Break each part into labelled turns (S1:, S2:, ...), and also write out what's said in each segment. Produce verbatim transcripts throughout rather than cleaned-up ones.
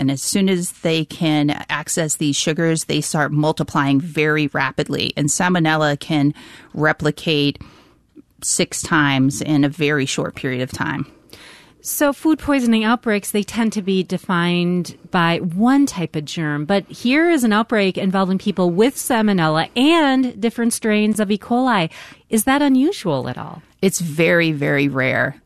S1: And as soon as they can access these sugars, they start multiplying very rapidly. And Salmonella can replicate six times in a very short period of time.
S2: So food poisoning outbreaks, they tend to be defined by one type of germ. But here is an outbreak involving people with Salmonella and different strains of E. coli. Is that unusual at all?
S1: It's very, very rare.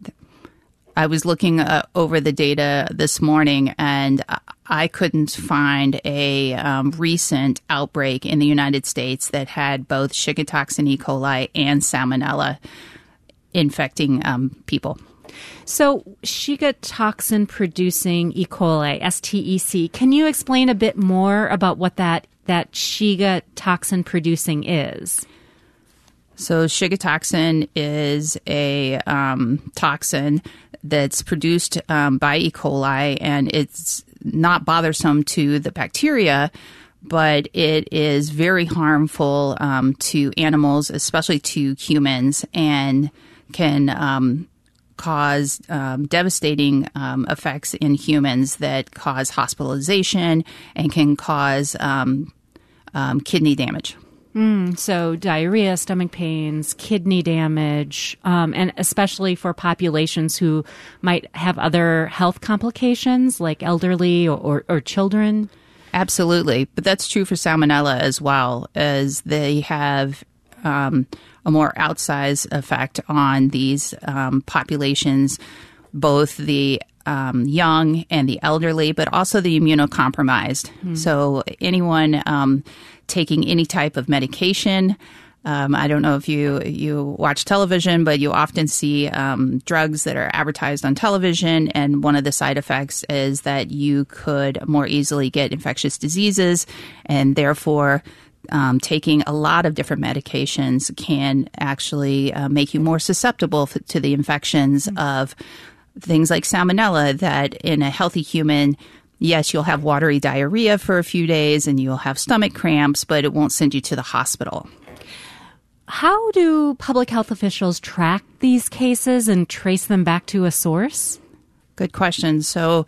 S1: I was looking uh, over the data this morning, and I couldn't find a um, recent outbreak in the United States that had both Shiga toxin E. coli and Salmonella infecting um, people.
S2: So Shiga toxin producing E. coli, S T E C, can you explain a bit more about what that, that Shiga toxin producing is?
S1: So Shiga toxin is a um, toxin that's produced um, by E. coli, and it's not bothersome to the bacteria, but it is very harmful um, to animals, especially to humans, and can um, cause um, devastating um, effects in humans that cause hospitalization and can cause um, um, kidney damage.
S2: Mm, so diarrhea, stomach pains, kidney damage, um, and especially for populations who might have other health complications like elderly or, or, or children.
S1: Absolutely. But that's true for Salmonella as well, as they have um, a more outsized effect on these um, populations, both the um, young and the elderly, but also the immunocompromised. Mm. So anyone um, taking any type of medication, um, I don't know if you, you watch television, but you often see um, drugs that are advertised on television, and one of the side effects is that you could more easily get infectious diseases, and therefore Um, taking a lot of different medications can actually uh, make you more susceptible f- to the infections mm-hmm. of things like Salmonella, that in a healthy human, yes, you'll have watery diarrhea for a few days and you'll have stomach cramps, but it won't send you to the hospital.
S2: How do public health officials track these cases and trace them back to a source?
S1: Good question. So,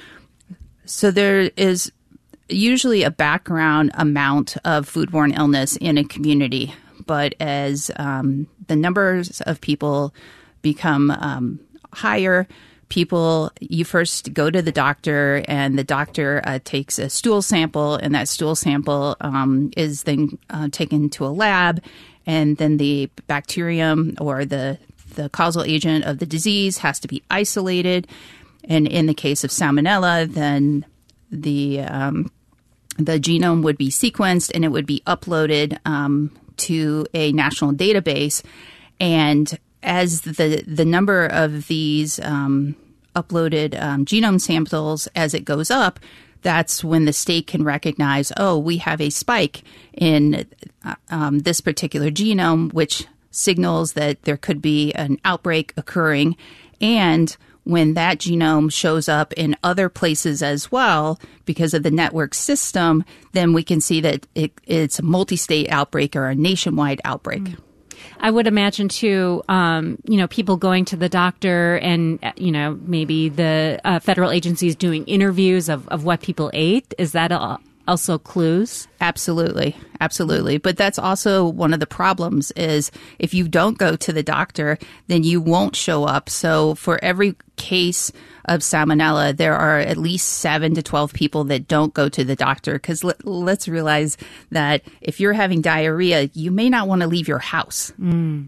S1: so there is usually a background amount of foodborne illness in a community, but as um, the numbers of people become um, higher, people, you first go to the doctor, and the doctor uh, takes a stool sample, and that stool sample um, is then uh, taken to a lab, and then the bacterium or the the causal agent of the disease has to be isolated. And in the case of Salmonella, then the um, the genome would be sequenced, and it would be uploaded um, to a national database. And as the the number of these um, uploaded um, genome samples, as it goes up, that's when the state can recognize, oh, we have a spike in uh, um, this particular genome, which signals that there could be an outbreak occurring. And when that genome shows up in other places as well, because of the network system, then we can see that it, it's a multi-state outbreak or a nationwide outbreak. Mm.
S2: I would imagine, too, um, you know, people going to the doctor and, you know, maybe the uh, federal agencies doing interviews of, of what people ate. Is that a, also clues?
S1: Absolutely. Absolutely. But that's also one of the problems is if you don't go to the doctor, then you won't show up. So for every case of Salmonella, there are at least seven to twelve people that don't go to the doctor, because let, let's realize that if you're having diarrhea, you may not want to leave your house.
S2: Mm.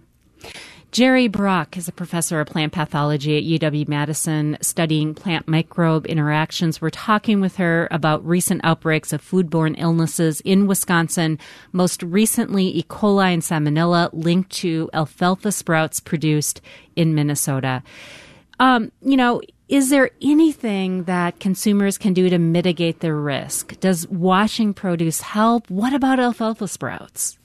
S2: Jerry Brock is a professor of plant pathology at U W-Madison studying plant microbe interactions. We're talking with her about recent outbreaks of foodborne illnesses in Wisconsin, most recently E. coli and Salmonella linked to alfalfa sprouts produced in Minnesota. Um, you know, is there anything that consumers can do to mitigate their risk? Does washing produce help? What about alfalfa sprouts?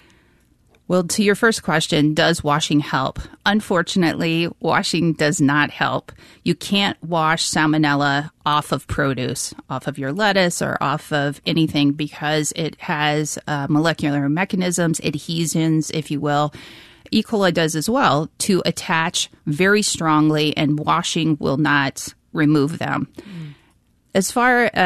S1: Well, to your first question, does washing help? Unfortunately, washing does not help. You can't wash Salmonella off of produce, off of your lettuce or off of anything, because it has uh, molecular mechanisms, adhesions, if you will. E. coli does as well, to attach very strongly, and washing will not remove them. Mm. As far as